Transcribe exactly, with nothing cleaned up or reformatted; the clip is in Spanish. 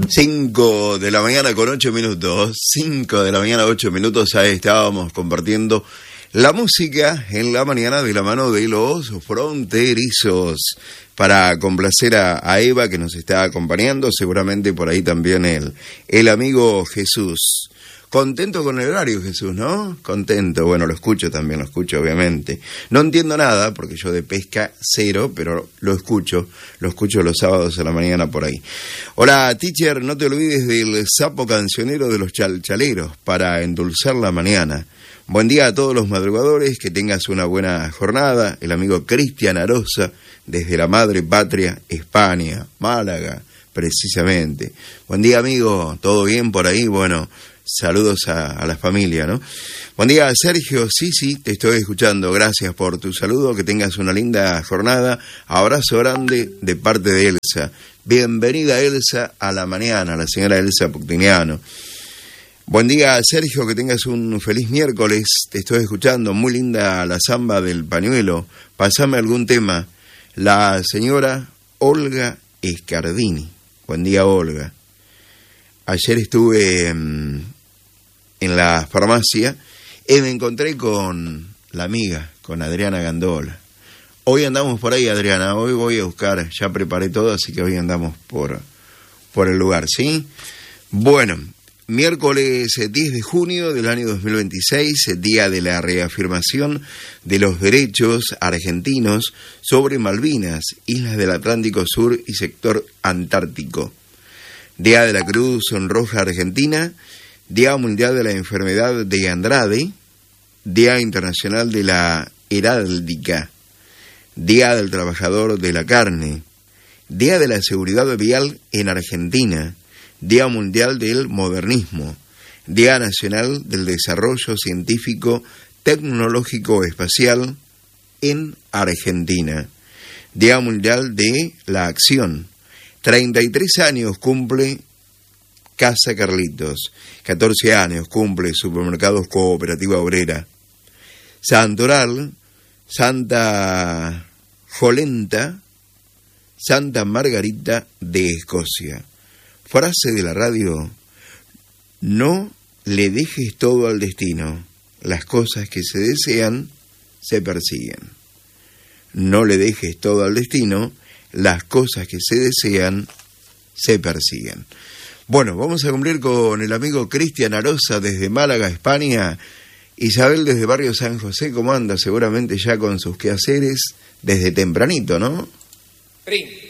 cinco de la mañana con ocho minutos, cinco de la mañana ocho minutos, ahí estábamos compartiendo la música en la mañana de la mano de los fronterizos para complacer a, a Eva que nos está acompañando, seguramente por ahí también el, el amigo Jesús. Contento con el horario, Jesús, ¿no? Contento, bueno, lo escucho también, lo escucho obviamente. No entiendo nada, porque yo de pesca cero, pero lo escucho, lo escucho los sábados a la mañana por ahí. Hola, teacher, no te olvides del sapo cancionero de los chalchaleros para endulzar la mañana. Buen día a todos los madrugadores, que tengas una buena jornada. El amigo Cristian Arosa, desde la madre patria, España, Málaga, precisamente. Buen día, amigo, ¿todo bien por ahí? Bueno, saludos a, a la familia, ¿no? Buen día, Sergio. Sí, sí, te estoy escuchando. Gracias por tu saludo. Que tengas una linda jornada. Abrazo grande de parte de Elsa. Bienvenida, Elsa, a la mañana, la señora Elsa Puctiniano. Buen día, Sergio. Que tengas un feliz miércoles. Te estoy escuchando. Muy linda la samba del pañuelo. Pasame algún tema. La señora Olga Escardini. Buen día, Olga. Ayer estuve en, en la farmacia y me encontré con la amiga, con Adriana Gandola. Hoy andamos por ahí, Adriana, hoy voy a buscar, ya preparé todo, así que hoy andamos por, por el lugar, ¿sí? Bueno, miércoles diez de junio del año dos mil veintiséis, día de la reafirmación de los derechos argentinos sobre Malvinas, islas del Atlántico Sur y sector antártico. Día de la Cruz Roja Argentina, Día Mundial de la Enfermedad de Andrade, Día Internacional de la Heráldica, Día del Trabajador de la Carne, Día de la Seguridad Vial en Argentina, Día Mundial del Modernismo, Día Nacional del Desarrollo Científico, Tecnológico Espacial en Argentina, Día Mundial de la Acción. treinta y tres años cumple Casa Carlitos, catorce años cumple Supermercados Cooperativa Obrera, Santoral, Santa Jolenta, Santa Margarita de Escocia. Frase de la radio: no le dejes todo al destino, las cosas que se desean se persiguen. No le dejes todo al destino, las cosas que se desean se persiguen. Bueno, vamos a cumplir con el amigo Cristian Arosa desde Málaga, España. Isabel desde Barrio San José, ¿cómo anda? Seguramente ya con sus quehaceres desde tempranito, ¿no? Prim.